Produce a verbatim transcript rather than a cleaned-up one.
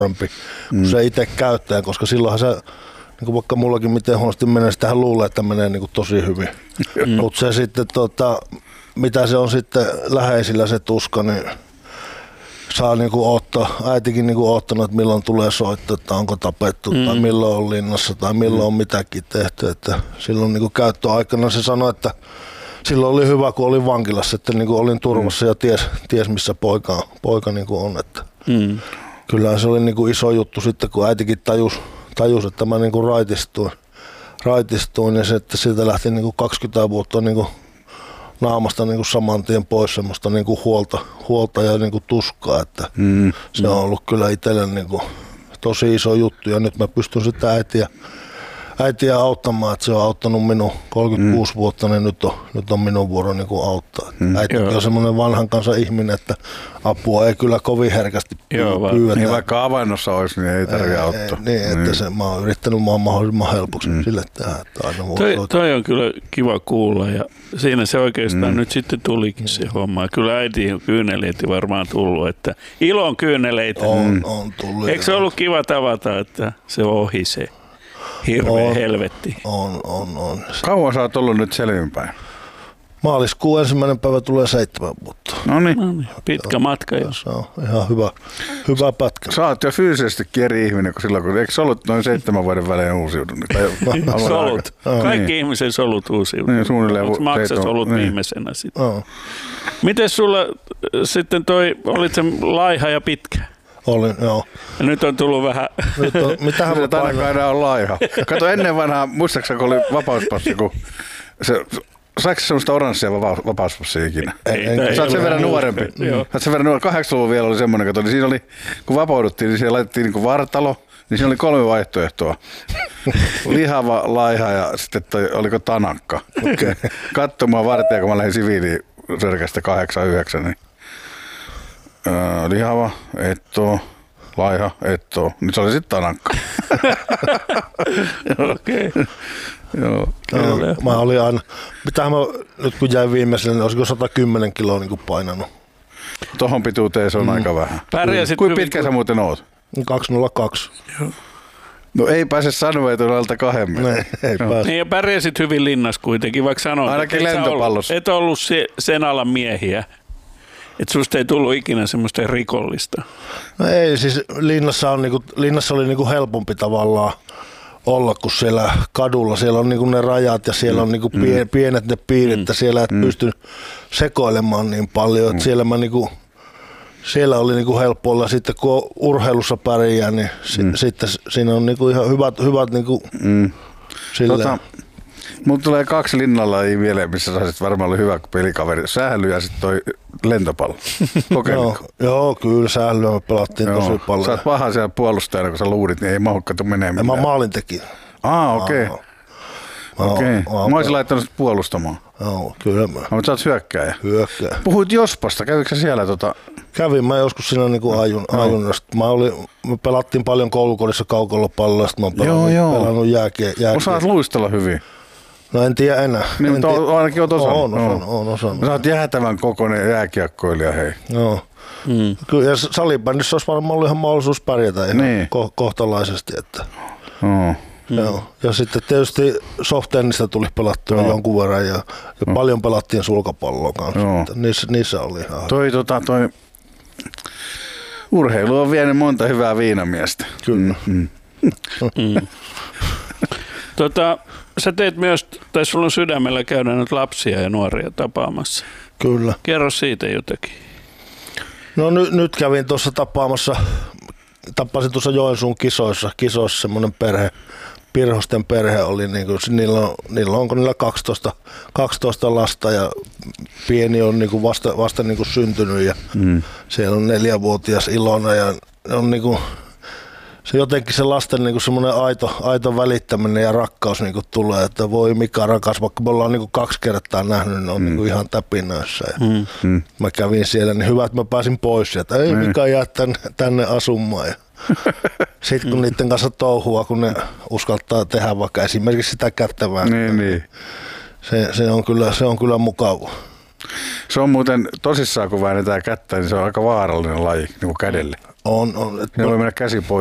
parempi kuin mm. se itse käyttäjä, koska silloinhan se, niin kuin vaikka mullakin miten huonosti menee, sitähän luulee, että menee niin kuin tosi hyvin. Mm. Mutta se sitten, tota, mitä se on sitten läheisillä se tuska, niin saa niinku ottaa, äitikin niinku ottanut, että milloin tulee soittaa, että onko tapettu mm. tai milloin on linnassa tai milloin mm. on mitäkin tehty. Että silloin niinku käyttöaikana se sanoi, että silloin oli hyvä, kun olin vankilassa, että niinku olin turvassa mm. ja ties, ties missä poika, poika niinku on. Että mm. Kyllähän se oli niinku iso juttu sitten, kun äitikin tajusi, tajus, että mä niinku raitistuin, raitistuin ja se, että siitä lähti niinku kaksikymmentä vuotta niinku naamasta niinku saman tien pois semmoista niinku huolta, huolta ja niinku tuskaa, että mm, se on ollut kyllä itselle niinku tosi iso juttu ja nyt mä pystyn sitä äitiä, äitiä auttamaan, että se on auttanut minun kolmekymmentäkuusi mm. vuotta, niin nyt on, nyt on minun vuoro niinku auttaa. Mm, äitikin on semmoinen vanhan kansan ihminen, että apua ei kyllä kovin herkästi pyydetä. Niin vaikka avannossa olisi, niin ei tarvitse auttaa. Ei, niin, että niin. Se, mä oon yrittänyt mahdollisimman helpoksi mm. sille tehdä. Että aina toi, toi on kyllä kiva kuulla ja siinä se oikeastaan mm. nyt sitten tulikin se homma. Kyllä äiti on kyyneleitä varmaan tullut, että ilon kyyneleitä. On, on tullut. Eikö se ollut kiva tavata, että se ohi se hirveä on, helvetti? On, on, on. Kauan sä oot ollut nyt selvinpäin? Maaliskuun ensimmäinen päivä tulee seitsemän vuotta. No niin. Pitkä matka jo. Se on ihan hyvä, hyvä pätkä. Sä oot jo fyysisesti eri ihminen kuin silloin, kun eikö solut noin seitsemän vuoden välein uusiutunut? Solut. Kaikki niin. Ihmisen solut uusiutunut. Niin, suunnilleen. Onko maksasolut niin. Viimeisenä sitten? Oh. Miten sulla sitten toi, olit se laiha ja pitkä? Olin, joo. Ja nyt on tullut vähän... Nyt on, mitähän mä painoin? Se aina on laiha. Kato ennen vanhaa, muistaakseni kun oli vapauspassi, kun se... Saiko semmoista oranssia vapauspassia ikinä? Ei, ei, sä oot sen verran nuorempi. Sä oot sen verran nuorempi. kahdeksankymmentäluvun vielä oli semmoinen, kato, niin siinä oli, kun vapauduttiin, niin siellä laitettiin niin kuin vartalo, niin siinä oli kolme vaihtoehtoa. Lihava, laiha ja sitten toi, oliko tanakka. Okay. Katsomaan vartija, kun mä lähdin siviiliin sörkästä kahdeksan yhdeksän, niin öö, lihava, ettoo, laiha, ettoo, niin se oli sitten tanakka. Okei. Okay. Joo, no, mä olin aina, mitähän mä nyt kun jäin viimeiselle, niin olisiko sata kymmenen kiloa niin kuin painanut. Tohon pituuteen se on mm. aika vähän. Pärjäsit Kuinka pitkä kun... sä muuten oot? kaksisataaksi. No ei pääse sanoa, että on alta kahden. Ei, ei pääse. Niin ja pärjäsit hyvin linnassa kuitenkin, vaikka sanoit, ainakin lentopallossa. Et ollut se, sen alan miehiä. Että susta ei tullut ikinä semmoista rikollista. No ei, siis linnassa, on niinku, linnassa oli niinku helpompi tavallaan olla kuin siellä kadulla. Siellä on niinku ne rajat ja siellä mm. on niinku pien, pienet ne piirit, että mm. siellä et mm. pysty sekoilemaan niin paljon. Mm. Siellä, mä niinku, siellä oli niinku helppo olla. Sitten kun urheilussa pärjää, niin mm. sitten siinä on niinku ihan hyvät, hyvät niinku mm. tota, mulla tulee kaksi linnalajia mieleen, missä saisit varmaan olla hyvä pelikaveri. Sähly ja sitten toi lentopallo. joo, joo, kyllä sählyä me pelattiin joo. tosi paljon. Sä oot paha siellä puolustajana, kun sä luudit, niin ei mahu kato menee mitään. Mä maalintekijä. Aa, okei. Okay. Okei. Okay. Mä olisin laittanut puolustamaan. Joo, kyllä mä. Mutta sä oot hyökkääjä. Hyökkääjä. Puhuit Jospasta, kävitkö sä siellä tota... Kävin mä joskus siinä niinku ajun, no. ajunnasta. Mä olin, me pelattiin paljon koulukodissa kaukolopalloa, sitten mä oon pelannut, joo, pelannut jääkiä. jääkiä. Osaat luistella hyvin. No en tiedä enää. Niin, mutta tiedä. ainakin oot osannut. On osannut, on osannut. Sä oot jäätävän kokoinen jääkiekkoilija, hei. Joo. Mm. Kyllä, ja salibändissä olisi varmaan ollut ihan mahdollisuus pärjätä ihan niin. ko- kohtalaisesti. Että. Oh. Joo. Ja sitten tietysti softennistä tuli pelattua oh. jonkun verran ja, ja oh. paljon pelattiin sulkapalloa kanssa. Oh. Niissä, niissä oli ihan... Toi, tota, toi... Urheilu on vienyt monta hyvää viinamiestä. Kyllä. Mm. Mm. tota, sä teet myös, tai sulla on sydämellä käydä nyt lapsia ja nuoria tapaamassa. Kyllä. Kerro siitä jotakin. No nyt, nyt kävin tuossa tapaamassa, tapasin tuossa Joensuun kisoissa, kisoissa semmoinen perhe, Pirhosten perhe oli, niin kuin, niillä on, niillä onko niillä kaksitoista, kaksitoista lasta ja pieni on niin kuin vasta, vasta niin kuin syntynyt ja mm. siellä on neljävuotias Ilona ja on niin kuin, se jotenkin se lasten niin kuin semmoinen aito, aito välittäminen ja rakkaus niin kuin tulee, että voi mikä rakas, vaikka me ollaan niin kuin kaksi kertaa nähnyt, niin on mm. niin kuin ihan täpinöissä. Ja mm. mä kävin siellä, niin hyvä, että mä pääsin pois sieltä, ei mikä jää tänne, tänne asumaan. Ja sitten kun niiden kanssa touhua, kun ne uskaltaa tehdä vaikka esimerkiksi sitä kättävää, niin, niin. Se, se, on kyllä, se on kyllä mukava. Se on muuten tosissaan, kun väännetään kättä, niin se on aika vaarallinen laji niin kuin kädelle. On, on. Et Ne voi mennä käsi pois.